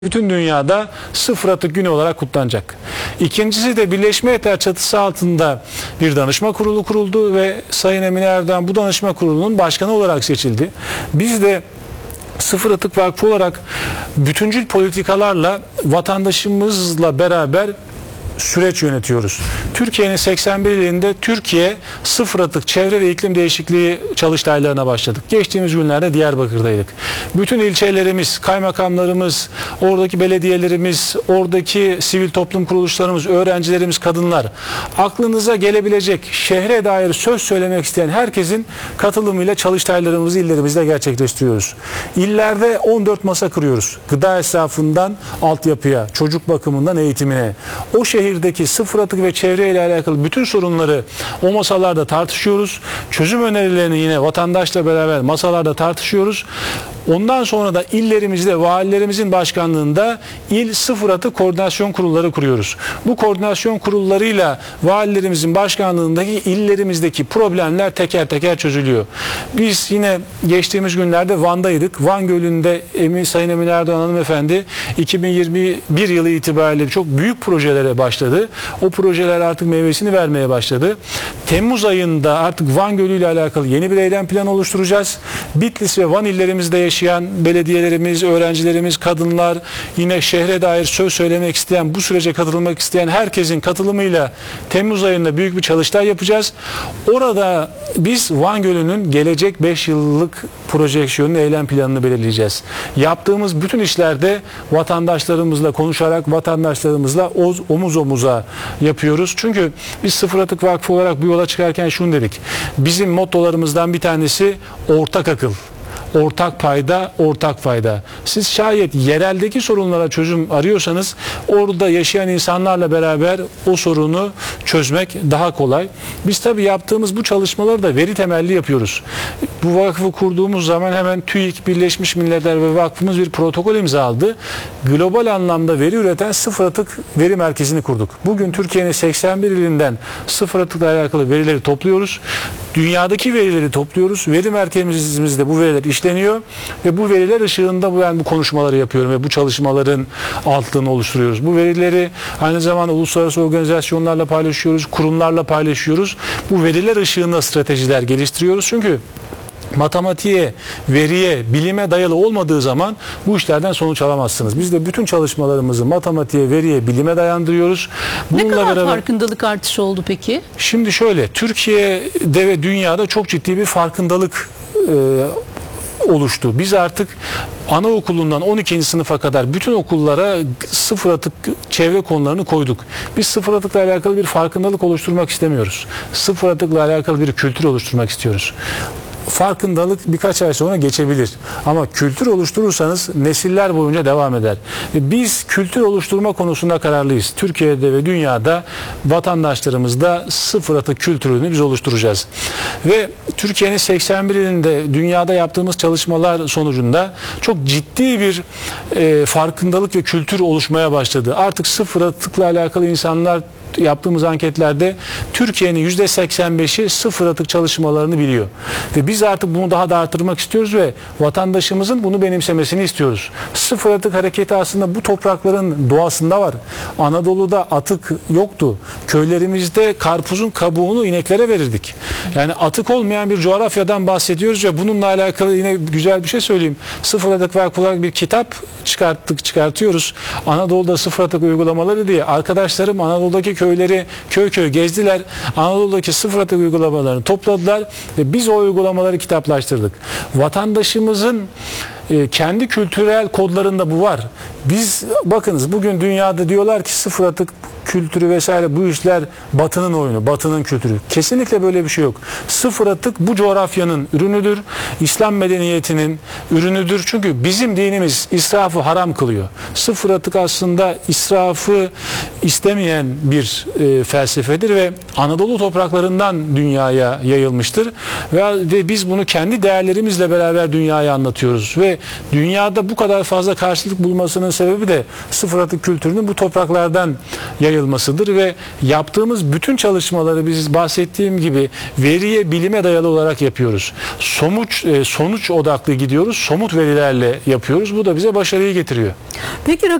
bütün dünyada sıfır atık günü olarak kutlanacak. İkincisi de Birleşmiş Milletler çatısı altında bir danışma kurulu kuruldu ve Sayın Emine Erdoğan bu danışma kurulunun başkanı olarak seçildi. Biz de Sıfır Atık Vakfı olarak bütüncül politikalarla vatandaşımızla beraber süreç yönetiyoruz. Türkiye'nin 81 ilinde Türkiye sıfır atık çevre ve iklim değişikliği çalıştaylarına başladık. Geçtiğimiz günlerde Diyarbakır'daydık. Bütün ilçelerimiz, kaymakamlarımız, oradaki belediyelerimiz, oradaki sivil toplum kuruluşlarımız, öğrencilerimiz, kadınlar, aklınıza gelebilecek şehre dair söz söylemek isteyen herkesin katılımıyla çalıştaylarımızı illerimizde gerçekleştiriyoruz. İllerde 14 masa kuruyoruz. Gıda esnafından altyapıya, çocuk bakımından eğitimine. O şehirdeki sıfır atık ve çevreyle alakalı bütün sorunları o masalarda tartışıyoruz. Çözüm önerilerini yine vatandaşla beraber masalarda tartışıyoruz. Ondan sonra da illerimizde valilerimizin başkanlığında il sıfır atık koordinasyon kurulları kuruyoruz. Bu koordinasyon kurullarıyla valilerimizin başkanlığındaki illerimizdeki problemler teker teker çözülüyor. Biz yine geçtiğimiz günlerde Van'daydık. Van Gölü'nde Sayın Emine Erdoğan hanımefendi 2021 yılı itibariyle çok büyük projelere başladı. O projeler artık meyvesini vermeye başladı. Temmuz ayında artık Van Gölü ile alakalı yeni bir eylem planı oluşturacağız. Bitlis ve Van illerimizde yaşayan belediyelerimiz, öğrencilerimiz, kadınlar, yine şehre dair söz söylemek isteyen, bu sürece katılmak isteyen herkesin katılımıyla Temmuz ayında büyük bir çalıştay yapacağız. Orada biz Van Gölü'nün gelecek 5 yıllık projeksiyonun eylem planını belirleyeceğiz. Yaptığımız bütün işlerde vatandaşlarımızla konuşarak, vatandaşlarımızla omuz omuza yapıyoruz. Çünkü biz Sıfır Atık Vakfı olarak bu yola çıkarken şunu dedik. Bizim mottolarımızdan bir tanesi ortak akıl. Ortak payda, ortak fayda. Siz şayet yereldeki sorunlara çözüm arıyorsanız orada yaşayan insanlarla beraber o sorunu çözmek daha kolay. Biz tabii yaptığımız bu çalışmaları da veri temelli yapıyoruz. Bu vakfı kurduğumuz zaman hemen TÜİK, Birleşmiş Milletler ve vakfımız bir protokol imzaladı. Global anlamda veri üreten sıfır atık veri merkezini kurduk. Bugün Türkiye'nin 81 ilinden sıfır atıkla alakalı verileri topluyoruz. Dünyadaki verileri topluyoruz. Veri merkezimizde bu veriler işleniyor ve bu veriler ışığında ben bu konuşmaları yapıyorum ve bu çalışmaların altlığını oluşturuyoruz. Bu verileri aynı zamanda uluslararası organizasyonlarla paylaşıyoruz, kurumlarla paylaşıyoruz. Bu veriler ışığında stratejiler geliştiriyoruz. Çünkü matematiğe, veriye, bilime dayalı olmadığı zaman bu işlerden sonuç alamazsınız. Biz de bütün çalışmalarımızı matematiğe, veriye, bilime dayandırıyoruz. Bununla ne kadar farkındalık artışı oldu peki? Şimdi şöyle, Türkiye'de ve dünyada çok ciddi bir farkındalık oluştu. Biz artık anaokulundan 12. sınıfa kadar bütün okullara sıfır atık çevre konularını koyduk. Biz sıfır atıkla alakalı bir farkındalık oluşturmak istemiyoruz. Sıfır atıkla alakalı bir kültür oluşturmak istiyoruz. Farkındalık birkaç ay sonra geçebilir. Ama kültür oluşturursanız nesiller boyunca devam eder. Biz kültür oluşturma konusunda kararlıyız. Türkiye'de ve dünyada vatandaşlarımızda sıfır atık kültürünü biz oluşturacağız. Ve Türkiye'nin 81 ilinde dünyada yaptığımız çalışmalar sonucunda çok ciddi bir farkındalık ve kültür oluşmaya başladı. Artık sıfır atıkla alakalı insanlar yaptığımız anketlerde Türkiye'nin %85'i sıfır atık çalışmalarını biliyor. Ve biz artık bunu daha da artırmak istiyoruz ve vatandaşımızın bunu benimsemesini istiyoruz. Sıfır atık hareketi aslında bu toprakların doğasında var. Anadolu'da atık yoktu. Köylerimizde karpuzun kabuğunu ineklere verirdik. Yani atık olmayan bir coğrafyadan bahsediyoruz ve bununla alakalı yine güzel bir şey söyleyeyim. Sıfır atık vakfı olarak bir kitap çıkartıyoruz. Anadolu'da sıfır atık uygulamaları diye. Arkadaşlarım Anadolu'daki köyleri köy köy gezdiler. Anadolu'daki sıfır atık uygulamalarını topladılar ve biz o uygulamaları kitaplaştırdık. Vatandaşımızın kendi kültürel kodlarında bu var. Biz bakınız bugün dünyada diyorlar ki sıfır atık kültürü vesaire bu işler Batı'nın oyunu, Batı'nın kültürü. Kesinlikle böyle bir şey yok. Sıfır atık bu coğrafyanın ürünüdür. İslam medeniyetinin ürünüdür. Çünkü bizim dinimiz israfı haram kılıyor. Sıfır atık aslında israfı istemeyen bir felsefedir ve Anadolu topraklarından dünyaya yayılmıştır ve biz bunu kendi değerlerimizle beraber dünyaya anlatıyoruz ve dünyada bu kadar fazla karşılık bulmasının sebebi de sıfır atık kültürünün bu topraklardan yayılmasıdır ve yaptığımız bütün çalışmaları biz bahsettiğim gibi veriye, bilime dayalı olarak yapıyoruz. Sonuç odaklı gidiyoruz. Somut verilerle yapıyoruz. Bu da bize başarıyı getiriyor. Peki